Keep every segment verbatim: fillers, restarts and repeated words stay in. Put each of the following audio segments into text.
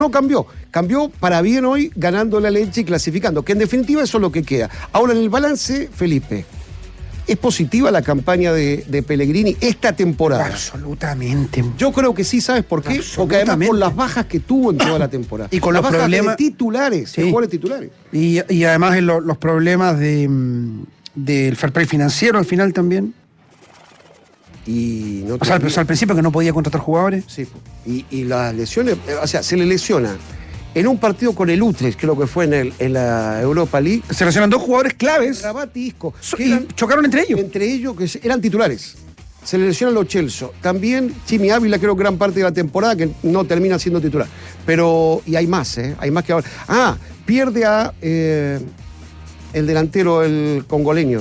no cambió. Cambió para bien hoy, ganando la leche y clasificando, que en definitiva eso es lo que queda. Ahora, en el balance, Felipe, ¿es positiva la campaña de, de Pellegrini esta temporada? Absolutamente. Yo creo que sí, ¿sabes por qué? Porque además por las bajas que tuvo en toda la temporada. Y con las los bajas problemas de titulares, sí. de jugadores titulares. Y, y además en lo, los problemas de, del fair play financiero al final también. Y no o, sea, al, o sea, al principio que no podía contratar jugadores. Sí, y, y las lesiones, o sea, se le lesiona en un partido con el Utrecht, creo que fue en, el, en la Europa League. Se lesionan dos jugadores claves. Rabat y Isco. So, y eran, chocaron entre ellos. Entre ellos, que eran titulares. Se le lesionan los Chelsea. También Jimmy Ávila, creo que gran parte de la temporada, que no termina siendo titular. Pero, y hay más, ¿eh? Hay más que ahora. Ah, pierde a eh, el delantero, el congoleño.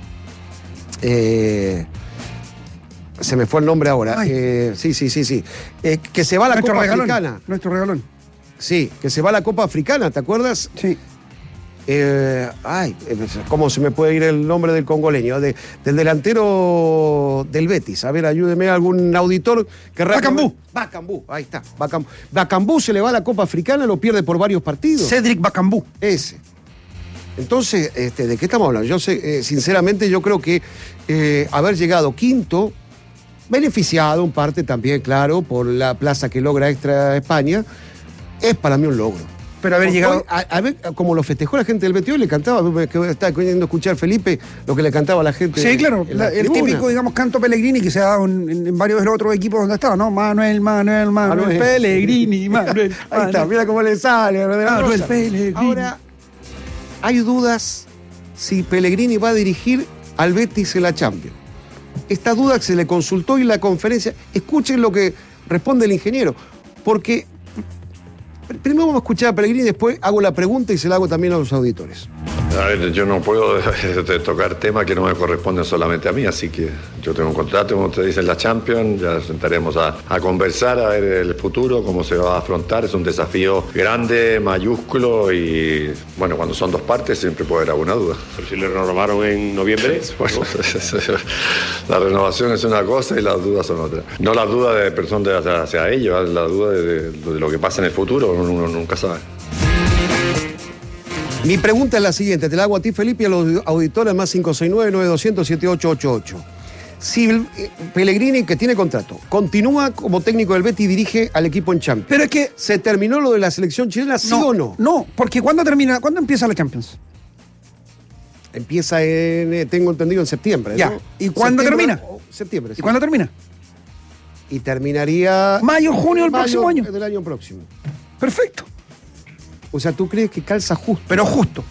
Eh... Se me fue el nombre ahora. Eh, sí, sí, sí, sí. Eh, que se va a la nuestro Copa regalón, Africana. Nuestro regalón. Sí, que se va a la Copa Africana, ¿te acuerdas? Sí. Eh, ay, ¿cómo se me puede ir el nombre del congoleño? De, del delantero del Betis. A ver, ayúdeme algún auditor que Bakambu. Bakambu, ahí está. Bakambu. Bakambu se le va a la Copa Africana, lo pierde por varios partidos. Cedric Bakambu. Ese. Entonces, este, ¿de qué estamos hablando? Yo sé, eh, sinceramente, yo creo que eh, haber llegado quinto, beneficiado en parte también, claro, por la plaza que logra Extra España, es para mí un logro. Pero haber Porque llegado... hoy, a, a ver, como lo festejó la gente del Betis, hoy le cantaba, que estaba queriendo escuchar Felipe, lo que le cantaba a la gente. Sí, claro, la, el tribuna. típico, digamos, canto Pellegrini que se ha dado en, en varios de los otros equipos donde ha estado, ¿no? Manuel, Manuel, Manuel, Manuel Pellegrini, Manuel. Ahí Manuel. está, mira cómo le sale. Manuel Pellegrini. Ahora, hay dudas si Pellegrini va a dirigir al Betis en la Champions. Esta duda que se le consultó en la conferencia. Escuchen lo que responde el ingeniero, porque primero vamos a escuchar a Pellegrini, después hago la pregunta y se la hago también a los auditores. A ver, yo no puedo tocar temas que no me corresponden solamente a mí, así que yo tengo un contrato, como ustedes dicen, la Champions, ya nos sentaremos a, a conversar, a ver el futuro, cómo se va a afrontar. Es un desafío grande, mayúsculo y, bueno, cuando son dos partes siempre puede haber alguna duda. Pero si le renovaron en noviembre. Bueno, la renovación es una cosa y las dudas son otra. No la duda de persona hacia, hacia ellos, la duda de, de, de lo que pasa en el futuro, uno, uno nunca sabe. Mi pregunta es la siguiente, te la hago a ti, Felipe, y a los auditores más cinco seis nueve, nueve dos cero cero, siete ocho ocho ocho. Si Pellegrini, que tiene contrato, continúa como técnico del Betis y dirige al equipo en Champions. Pero es que... ¿Se terminó lo de la selección chilena, sí no, o no? No, porque ¿cuándo termina? ¿Cuándo empieza la Champions? Empieza en, tengo entendido, en septiembre. Ya. ¿no? ¿Y cuándo termina? Septiembre. ¿Y sí. cuándo termina? Y terminaría... Mayo, junio del mayo próximo año. Del año próximo. Perfecto. O sea, ¿tú crees que calza justo? Pero justo.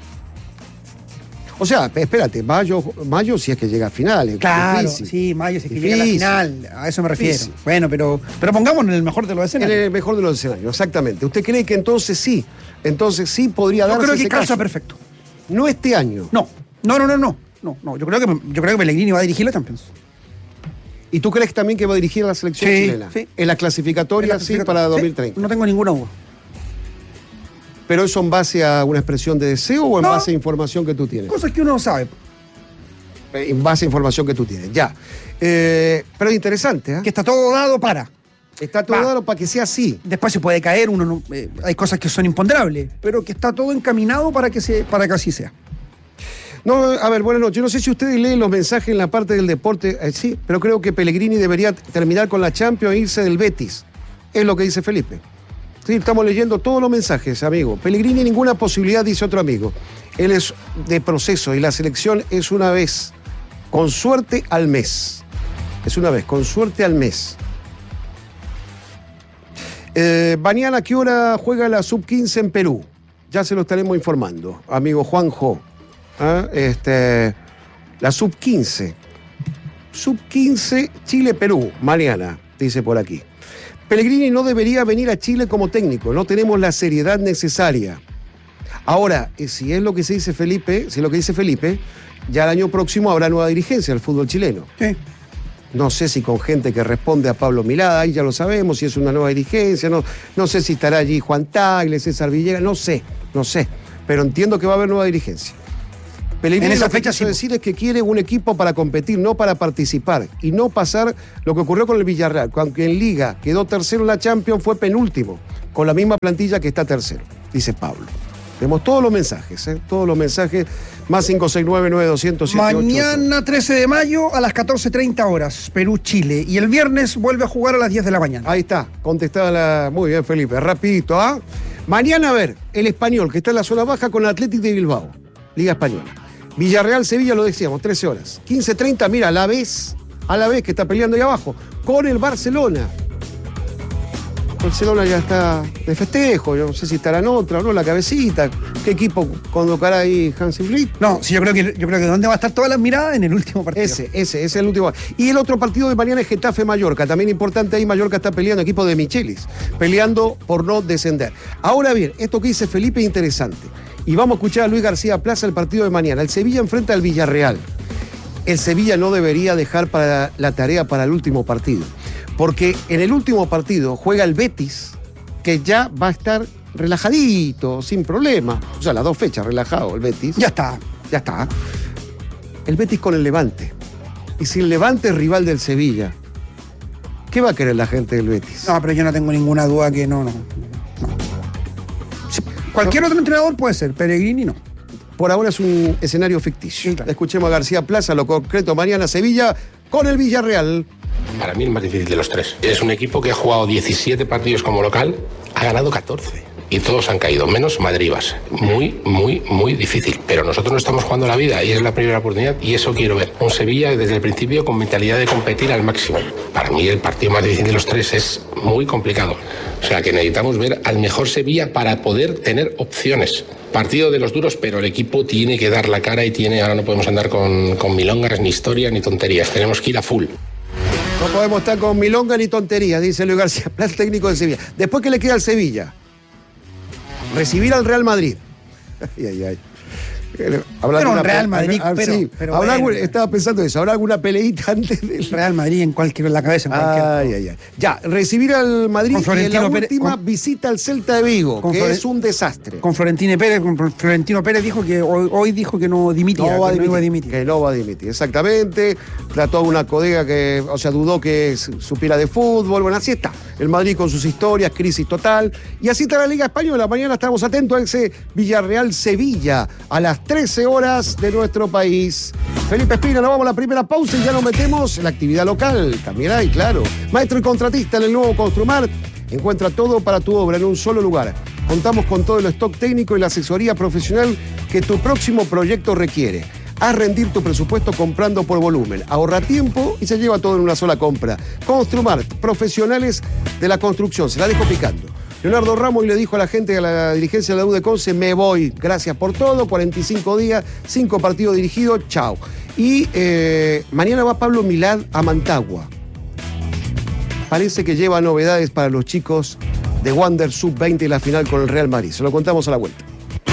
O sea, espérate, mayo, mayo si es que llega a finales. Claro, difícil. sí, mayo si es que Difícil. llega a la final. A eso me refiero. Difícil. Bueno, pero, pero pongámonos en el mejor de los En escenarios. el mejor de los escenarios, exactamente. ¿Usted cree que entonces sí? Entonces sí podría Yo darse creo que ese calza caso. perfecto. No este año. No, no, no, no, no. No, no. Yo creo que yo creo que Pellegrini va a dirigir la Champions. ¿Y tú crees también que va a dirigir a la selección Sí, chilena? sí. En la clasificatoria, En la sí, clasificatoria. para Sí, dos mil treinta. no tengo ninguna duda. ¿Pero eso en base a una expresión de deseo o en No. base a información que tú tienes? Cosas que uno no sabe. En base a información que tú tienes, ya. Eh, pero es interesante, ¿eh? Que está todo dado para. Está todo Va. dado para que sea así. Después se puede caer, uno no- eh, hay cosas que son imponderables, pero que está todo encaminado para que, se, para que así sea. No, a ver, buenas noches. No sé si ustedes leen los mensajes en la parte del deporte, eh, sí, pero creo que Pellegrini debería terminar con la Champions e irse del Betis. Es lo que dice Felipe. Sí, estamos leyendo todos los mensajes, amigo. Pellegrini ninguna posibilidad, dice otro amigo. Él es de proceso y la selección es una vez, con suerte al mes. Es una vez, con suerte al mes. Eh, mañana, ¿a qué hora juega la sub quince en Perú? Ya se lo estaremos informando, amigo Juanjo. ¿Ah? Este, la sub quince. sub quince Chile-Perú, mañana, dice por aquí. Pellegrini no debería venir a Chile como técnico, no tenemos la seriedad necesaria. Ahora, si es lo que se dice Felipe, si es lo que dice Felipe, ya el año próximo habrá nueva dirigencia del fútbol chileno. Sí. No sé si con gente que responde a Pablo Milada, ahí ya lo sabemos, si es una nueva dirigencia, no, no sé si estará allí Juan Tagle, César Villegas, no sé, no sé, pero entiendo que va a haber nueva dirigencia. Pellegrini En esa lo que fecha quiso sí. decir es que quiere un equipo para competir, no para participar, y no pasar lo que ocurrió con el Villarreal, aunque en Liga quedó tercero en la Champions, fue penúltimo, con la misma plantilla que está tercero, dice Pablo. Tenemos todos los mensajes, ¿eh? Todos los mensajes, más cinco seis nueve, nueve dos cero cero, siete ocho ocho. Mañana trece de mayo a las catorce treinta horas, Perú-Chile. Y el viernes vuelve a jugar a las diez de la mañana. Ahí está, contestada la... Muy bien, Felipe, rapidito, ¿ah? Mañana, a ver, el Español, que está en la zona baja con el Athletic de Bilbao, Liga Española. Villarreal-Sevilla, lo decíamos, trece horas. quince treinta, mira, a la vez, a la vez que está peleando ahí abajo, con el Barcelona. Barcelona ya está de festejo, yo no sé si estará en otra o no, la cabecita. ¿Qué equipo convocará ahí Hansi Flick? No, sí, yo creo que yo creo que dónde va a estar todas las miradas en el último partido. Ese, ese, ese es el último. Y el otro partido de mañana es Getafe-Mallorca, también importante ahí, Mallorca está peleando, equipo de Michelis, peleando por no descender. Ahora bien, esto que dice Felipe es interesante. Y vamos a escuchar a Luis García Plaza el partido de mañana. El Sevilla enfrenta al Villarreal. El Sevilla no debería dejar para la tarea para el último partido. Porque en el último partido juega el Betis, que ya va a estar relajadito, sin problema. O sea, las dos fechas relajado el Betis. Ya está. Ya está. El Betis con el Levante. Y si el Levante es rival del Sevilla, ¿qué va a querer la gente del Betis? No, pero yo no tengo ninguna duda que no, no. no. Sí, cualquier no. otro entrenador puede ser, Pellegrini no. Por ahora es un escenario ficticio. Sí, claro. Escuchemos a García Plaza, lo concreto mañana Sevilla con el Villarreal. Para mí el más difícil de los tres. Es un equipo que ha jugado diecisiete partidos como local, ha ganado catorce. Y todos han caído, menos Madrid-Barça. Muy, muy, muy difícil. Pero nosotros no estamos jugando la vida y es la primera oportunidad y eso quiero ver. Un Sevilla desde el principio con mentalidad de competir al máximo. Para mí el partido más difícil de los tres es muy complicado. O sea que necesitamos ver al mejor Sevilla para poder tener opciones. Partido de los duros, pero el equipo tiene que dar la cara y tiene, ahora no podemos andar con, con milongas, ni historias, ni tonterías. Tenemos que ir a full. No podemos estar con milonga ni tonterías, dice Luis García Plaza, técnico de Sevilla. Después, ¿qué le queda al Sevilla? Recibir al Real Madrid. Ay, ay, ay. Pero un Real Madrid, ah, pero, sí. pero ¿Habrá bueno. algún, estaba pensando eso, ¿habrá alguna peleita antes del Real Madrid en cualquier en la cabeza en cualquier. Ay, ay, ay. Ya, recibir al Madrid y en la Pérez, última con, visita al Celta de Vigo, que Flore, es un desastre. Con Florentino Pérez, con Florentino Pérez dijo que hoy, hoy dijo que no dimitía, no va que a dimitir, no iba a dimitir. Que no va a dimitir, exactamente. Trató a una colega que, o sea, dudó que supiera de fútbol. Bueno, así está. El Madrid con sus historias, crisis total. Y así está la Liga Española. Mañana estamos atentos a ese Villarreal-Sevilla a las trece horas de nuestro país. Felipe Espina, nos vamos a la primera pausa y ya nos metemos en la actividad local. También hay, claro. Maestro y contratista en el nuevo Construmart. Encuentra todo para tu obra en un solo lugar. Contamos con todo el stock técnico y la asesoría profesional que tu próximo proyecto requiere. Haz rendir tu presupuesto comprando por volumen. Ahorra tiempo y se lleva todo en una sola compra. Construmart, profesionales de la construcción. Se la dejo picando. Leonardo Ramos le dijo a la gente de la dirigencia de la U de Conce, me voy, gracias por todo, cuarenta y cinco días, cinco partidos dirigidos, chao. Y eh, mañana va Pablo Milad a Mantagua. Parece que lleva novedades para los chicos de Wander sub veinte y la final con el Real Madrid. Se lo contamos a la vuelta.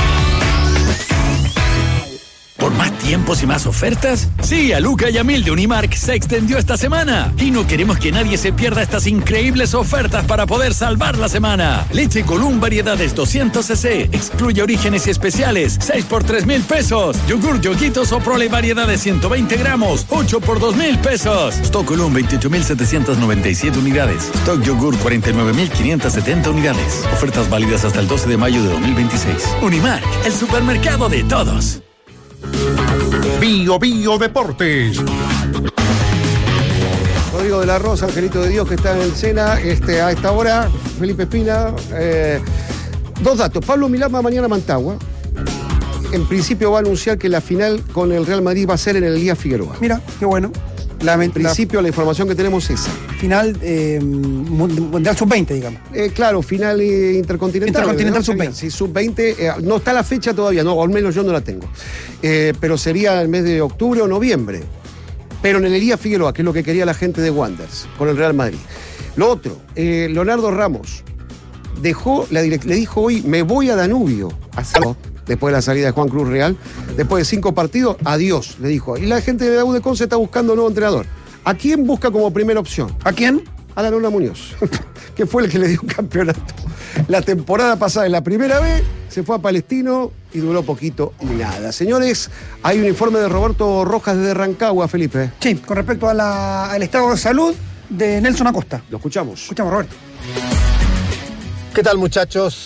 ¿Por más tiempos y más ofertas? Sí, a Luca y a Mil de Unimark se extendió esta semana. Y no queremos que nadie se pierda estas increíbles ofertas para poder salvar la semana. Leche Column variedades doscientos centilitros. Excluye orígenes y especiales. seis por tres mil pesos. Yogur Yoguitos o Prole variedades ciento veinte gramos. ocho por dos mil pesos. Stock Column veintiocho mil setecientos noventa y siete unidades. Stock Yogur cuarenta y nueve mil quinientos setenta unidades. Ofertas válidas hasta el doce de mayo de dos mil veintiséis. Unimark, el supermercado de todos. Bio Bio Deportes. Rodrigo de la Rosa, Angelito de Dios, que está en Sena este, a esta hora. Felipe Espina. Eh, dos datos. Pablo Milad va mañana a Mantagua. En principio va a anunciar que la final con el Real Madrid va a ser en el Elías Figueroa. Mira, qué bueno. La, en principio la, la información que tenemos es esa. Final eh, Mundial sub veinte, digamos. Eh, claro, final eh, intercontinental. Intercontinental ¿no? sub veinte. Sí, sub veinte. Eh, no está la fecha todavía, no, al menos yo no la tengo. Eh, pero sería el mes de octubre o noviembre. Pero en el Elías Figueroa, que es lo que quería la gente de Wanderers, con el Real Madrid. Lo otro, eh, Leonardo Ramos dejó, le, le dijo hoy, me voy a Danubio. Así, después de la salida de Juan Cruz Real, después de cinco partidos, adiós, le dijo. Y la gente de la U de Conce está buscando un nuevo entrenador. ¿A quién busca como primera opción? ¿A quién? A la Luna Muñoz, que fue el que le dio un campeonato. La temporada pasada, en la primera vez, se fue a Palestino y duró poquito y nada. Señores, hay un informe de Roberto Rojas desde Rancagua, Felipe. Sí, con respecto a la, al estado de salud de Nelson Acosta. Lo escuchamos. Escuchamos, Roberto. ¿Qué tal, muchachos?